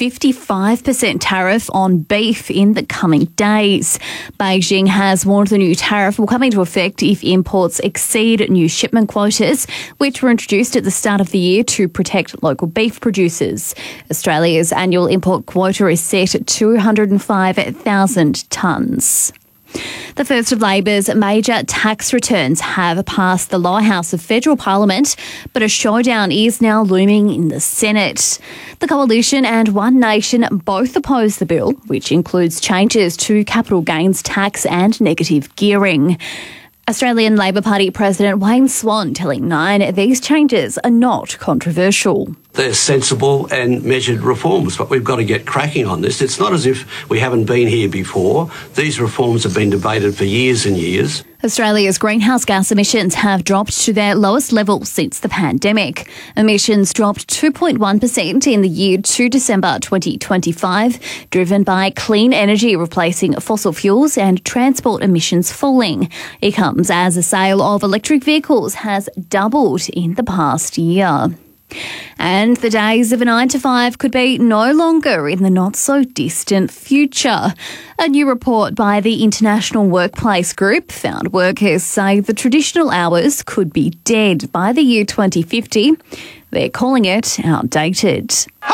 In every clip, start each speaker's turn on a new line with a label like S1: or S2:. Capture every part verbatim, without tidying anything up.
S1: fifty-five percent tariff on beef in the coming days. Beijing has warned the new tariff will come into effect if imports exceed new shipment quotas, which were introduced at the start of the year to protect local beef producers. Australia's annual import quota is set at two hundred five thousand tonnes. The first of Labor's major tax returns have passed the lower house of federal parliament, but a showdown is now looming in the Senate. The Coalition and One Nation both oppose the bill, which includes changes to capital gains tax and negative gearing. Australian Labor Party President Wayne Swan telling Nine these changes are not controversial.
S2: They're sensible and measured reforms, but we've got to get cracking on this. It's not as if we haven't been here before. These reforms have been debated for years and years.
S1: Australia's greenhouse gas emissions have dropped to their lowest level since the pandemic. Emissions dropped two point one percent in the year to December twenty twenty-five, driven by clean energy replacing fossil fuels and transport emissions falling. It comes as the sale of electric vehicles has doubled in the past year. And the days of a nine to five could be no longer in the not-so-distant future. A new report by the International Workplace Group found workers say the traditional hours could be dead by the year twenty fifty. They're calling it outdated.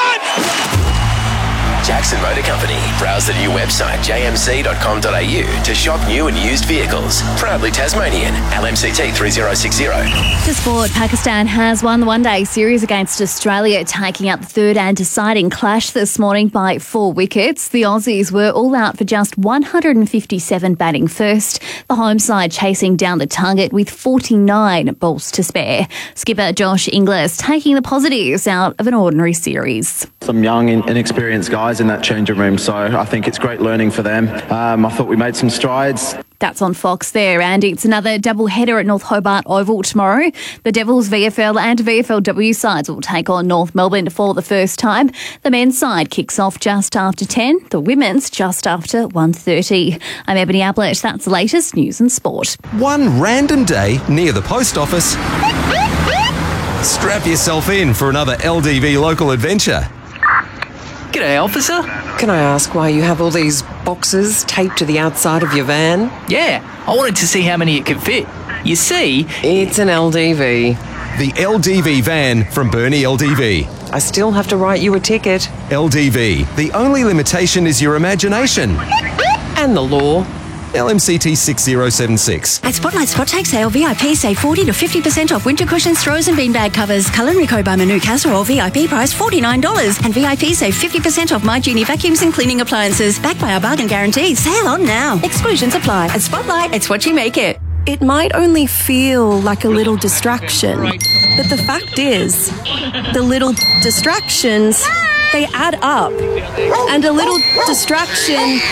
S3: Jackson Motor Company. Browse the new website j m c dot com dot a u to shop new and used vehicles. Proudly Tasmanian. L M C T three zero six zero.
S1: To sport, Pakistan has won the one-day series against Australia, taking out the third and deciding clash this morning by four wickets. The Aussies were all out for just one hundred fifty-seven batting first, the home side chasing down the target with forty-nine balls to spare. Skipper Josh Inglis taking the positives out of an ordinary series.
S4: Some young, inexperienced guys in that changing room, so I think it's great learning for them. Um, I thought we made some strides.
S1: That's on Fox there, and it's another double header at North Hobart Oval tomorrow. The Devils V F L and V F L W sides will take on North Melbourne for the first time. The men's side kicks off just after ten, the women's just after one thirty. I'm Ebony Ablett. That's the latest news and sport.
S5: One random day near the post office. Strap yourself in for another L D V local adventure.
S6: G'day, officer.
S7: Can I ask why you have all these boxes taped to the outside of your van?
S6: Yeah, I wanted to see how many it could fit. You see...
S7: It's an L D V.
S5: The L D V van from Bernie L D V.
S7: I still have to write you a ticket.
S5: L D V. The only limitation is your imagination.
S7: And the law.
S5: L M C T six zero seven six.
S8: At Spotlight Spot Take Sale, V I P save forty to fifty percent off winter cushions, throws and beanbag covers. Culinary Co by Manu Casserole, V I P price forty-nine dollars. And V I P save fifty percent off My Genie vacuums and cleaning appliances. Backed by our bargain guarantee. Sale on now. Exclusions apply. At Spotlight, it's what you make it.
S9: It might only feel like a little distraction, but the fact is, the little distractions, they add up. And a little distraction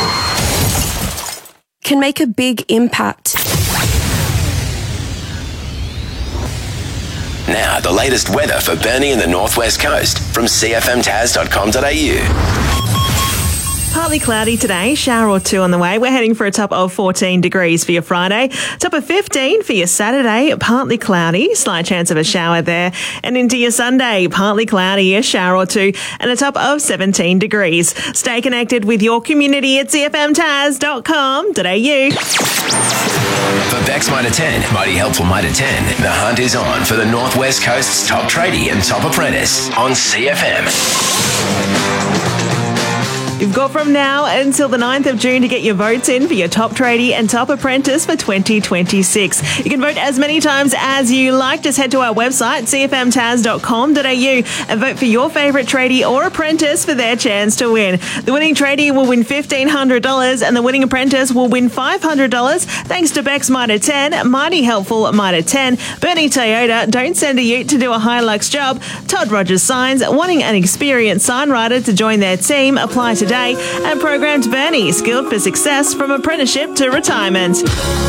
S9: can make a big impact.
S3: Now, the latest weather for Burnie and the Northwest Coast from c f m taz dot com dot a u.
S10: Partly cloudy today, shower or two on the way. We're heading for a top of fourteen degrees for your Friday. Top of fifteen for your Saturday, partly cloudy, slight chance of a shower there. And into your Sunday, partly cloudy, a shower or two, and a top of seventeen degrees. Stay connected with your community at c f m taz dot com dot a u.
S3: For Bex Mitre ten, Mighty Helpful Mitre ten, the hunt is on for the Northwest Coast's top tradie and top apprentice on C F M.
S10: You've got from now until the ninth of June to get your votes in for your top tradie and top apprentice for twenty twenty-six. You can vote as many times as you like. Just head to our website, c f m taz dot com dot a u, and vote for your favourite tradie or apprentice for their chance to win. The winning tradie will win fifteen hundred dollars and the winning apprentice will win five hundred dollars thanks to Bex Mitre ten, Mighty Helpful Mitre ten, Bernie Toyota, Don't Send a Ute to do a Hilux job, Todd Rogers Signs, wanting an experienced sign writer to join their team. Apply today. And Programmed Bernie, skilled for success from apprenticeship to retirement.